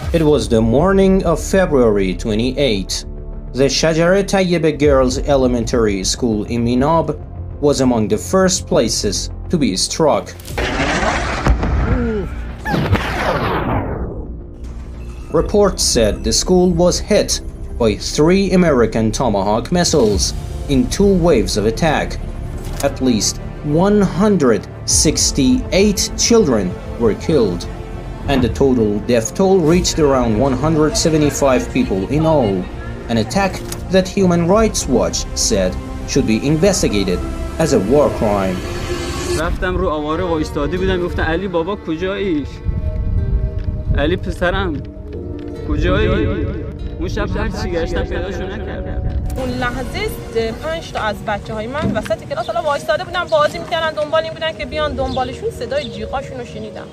It was the morning of February 28. The Shajara Tayyibah Girls Elementary School in Minab was among the first places to be struck. Reports said the school was hit by 3 American Tomahawk missiles in 2 waves of attack. At least 168 children were killed, and the total death toll reached around 175 people in all, an attack that Human Rights Watch said should be investigated as a war crime. رفتم رو آواره وایستاده بودم گفتم علی بابا کجایی؟ علی پسرم کجایی؟ اون شب هر چی گشتم پیداشو نکردم. اون لحظه 5 تا از بچه‌های من وسط کلاس حالا وایستاده بودن بازی می‌کردن دنبال این بودن که بیان دنبالشون صدای جیغاشون رو شنیدم.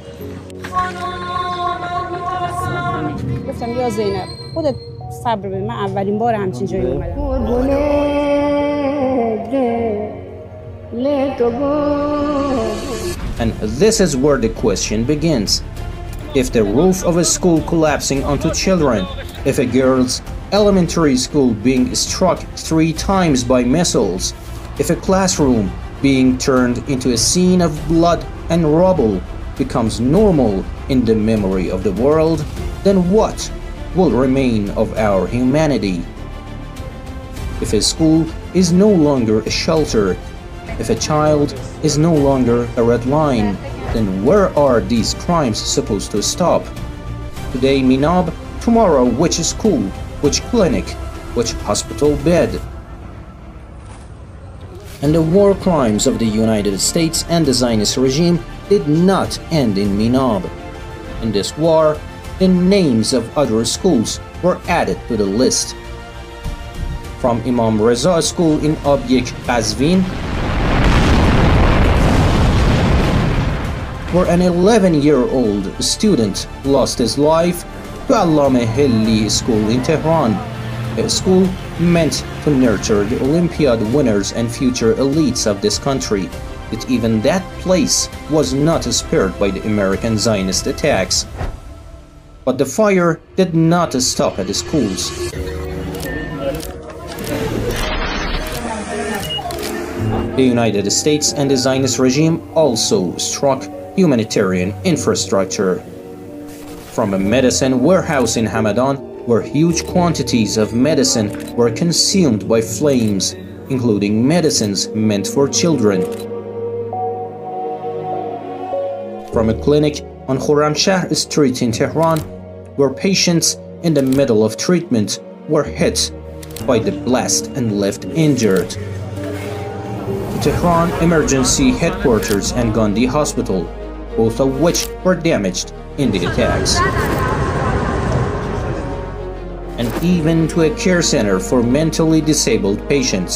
گفتم یا زینب خودت صبر ببین من اولین بار همچین جایی اومدم. And this is where the question begins. If the roof of a school collapsing onto children, if a girls' elementary school being struck 3 times by missiles, if a classroom being turned into a scene of blood and rubble becomes normal in the memory of the world, then what will remain of our humanity? If a school is no longer a shelter, if a child is no longer a red line, then where are these crimes supposed to stop? Today Minab, tomorrow which school, which clinic, which hospital bed? And the war crimes of the United States and the Zionist regime did not end in Minab. In this war, the names of other schools were added to the list. From Imam Reza School in Abyek, Qazvin, where an 11-year-old student lost his life, to Allama Hilli School in Tehran, a school meant to nurture the Olympiad winners and future elites of this country. Yet even that place was not spared by the American Zionist attacks. But the fire did not stop at the schools. The United States and the Zionist regime also struck humanitarian infrastructure. From a medicine warehouse in Hamadan, where huge quantities of medicine were consumed by flames, including medicines meant for children. From a clinic on Khurramshahr Street in Tehran, where patients in the middle of treatment were hit by the blast and left injured. Tehran Emergency Headquarters and Gandhi Hospital, both of which were damaged in the attacks. And even to a care center for mentally disabled patients,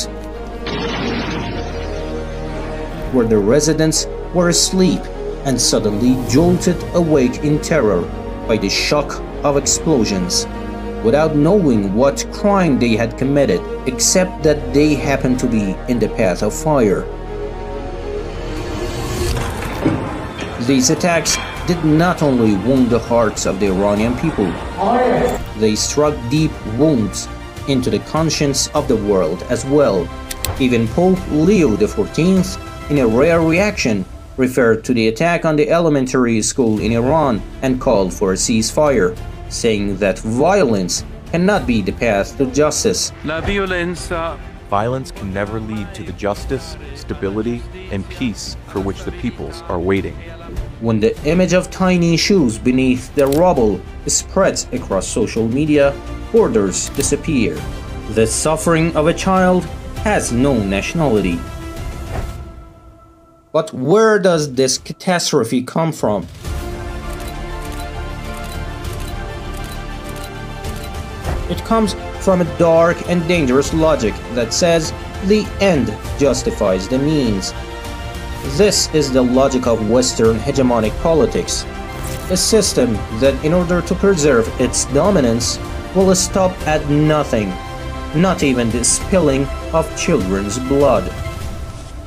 where the residents were asleep and suddenly jolted awake in terror by the shock of explosions, without knowing what crime they had committed, except that they happened to be in the path of fire. These attacks did not only wound the hearts of the Iranian people, they struck deep wounds into the conscience of the world as well. Even Pope Leo XIV, in a rare reaction, referred to the attack on the elementary school in Iran and called for a ceasefire, saying that violence cannot be the path to justice. Violence can never lead to the justice, stability, and peace for which the peoples are waiting. When the image of tiny shoes beneath the rubble spreads across social media, borders disappear. The suffering of a child has no nationality. But where does this catastrophe come from? It comes from a dark and dangerous logic that says the end justifies the means. This is the logic of Western hegemonic politics, a system that in order to preserve its dominance will stop at nothing, not even the spilling of children's blood.